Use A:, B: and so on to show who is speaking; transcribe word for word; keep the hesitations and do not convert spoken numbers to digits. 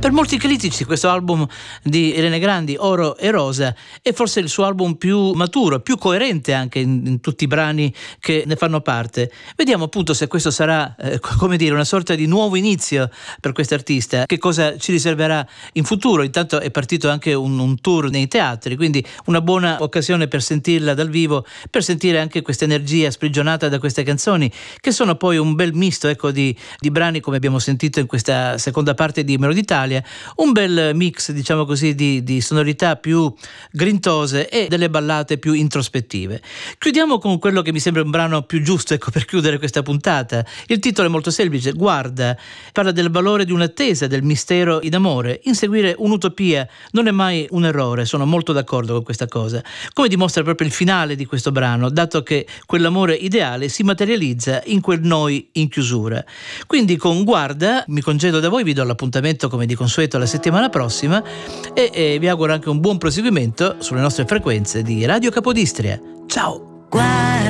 A: Per molti critici questo album di Irene Grandi, Oro e Rosa, è forse il suo album più maturo, più coerente anche in, in tutti i brani che ne fanno parte. Vediamo appunto se questo sarà, eh, come dire, una sorta di nuovo inizio per quest'artista, che cosa ci riserverà in futuro. Intanto è partito anche un, un tour nei teatri, quindi una buona occasione per sentirla dal vivo, per sentire anche questa energia sprigionata da queste canzoni, che sono poi un bel misto, ecco, di, di brani come abbiamo sentito in questa seconda parte di Melodie d'Italia. Un bel mix, diciamo così, di, di sonorità più grintose e delle ballate più introspettive. Chiudiamo con quello che mi sembra un brano più giusto, ecco, per chiudere questa puntata. Il titolo è molto semplice: Guarda. Parla del valore di un'attesa, del mistero in amore. Inseguire un'utopia non è mai un errore, sono molto d'accordo con questa cosa, come dimostra proprio il finale di questo brano, dato che quell'amore ideale si materializza in quel noi in chiusura. Quindi con Guarda mi congedo da voi, vi do l'appuntamento come di consueto la settimana prossima e, e vi auguro anche un buon proseguimento sulle nostre frequenze di Radio Capodistria. Ciao!
B: Guarda.